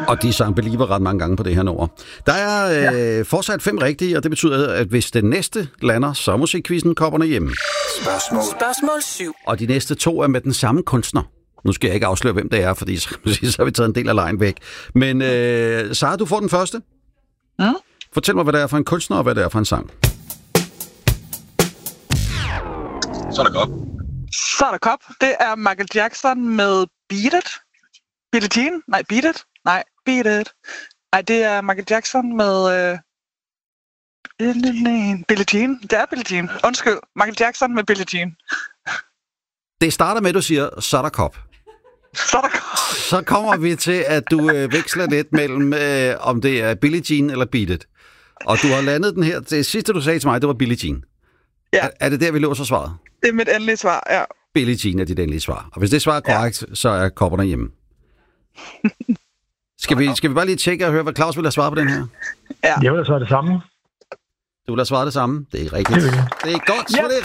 Og de sang Believer ret mange gange på det her nummer. Der er fortsat 5 rigtige, og det betyder, at hvis den næste lander, så er musikquizzen kopperne hjemme. Spørgsmål 7. Og de næste 2 er med den samme kunstner. Nu skal jeg ikke afsløre, hvem det er, fordi så har vi taget en del af lejen væk. Men Sara, du får den første. Ja. Fortæl mig, hvad det er for en kunstner, og hvad det er for en sang. Så er der godt. Så er der kop. Det er Michael Jackson med Beat It. Billie Jean? Nej, Beat It. Nej, Beat It. Nej, det er Michael Jackson med Billie Jean. Det er Billie Jean. Undskyld. Michael Jackson med Billie Jean. Det starter med, at du siger, så er der kop. Så er der kop. Så kommer vi til, at du veksler lidt mellem, om det er Billie Jean eller Beat It. Og du har landet den her. Det sidste, du sagde til mig, det var Billie Jean. Ja. Er det der, vi låser svaret? Det er mit endelige svar, ja. Billie Jean er dit endelige svar. Og hvis det svar er korrekt, så er kopperne hjemme. Skal vi bare lige tjekke og høre, hvad Claus vil have svaret på den her? Ja. Jeg vil så det samme. Du vil have svaret det samme? Det er rigtigt. Det er godt, så det er